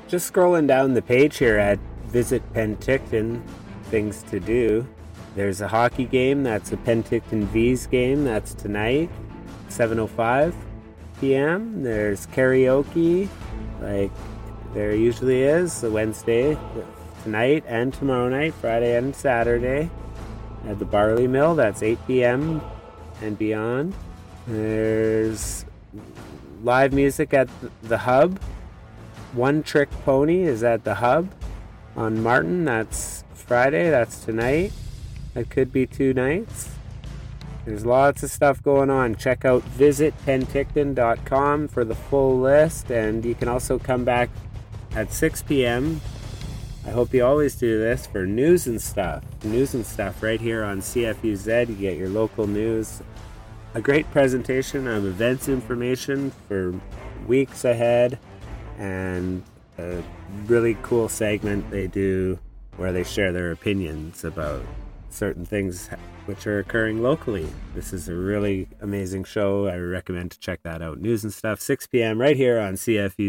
Just scrolling down the page here at Visit Penticton, things to do. There's a hockey game. That's a Penticton V's game. That's tonight, 7:05 p.m. There's karaoke, like there usually is, the Wednesday, tonight and tomorrow night, Friday and Saturday, at the Barley Mill. That's 8 p.m. and beyond. There's live music at the Hub. One Trick Pony is at the Hub on Martin. That's Friday. That's tonight. That could be 2 nights. There's lots of stuff going on. Check out visitpenticton.com for the full list, and you can also come back at 6 p.m. I hope you always do this for news and stuff. News and stuff right here on CFUZ. You get your local news. A great presentation of events information for weeks ahead, and a really cool segment they do where they share their opinions about certain things which are occurring locally. This is a really amazing show. I recommend to check that out. News and stuff, 6 p.m. right here on CFU.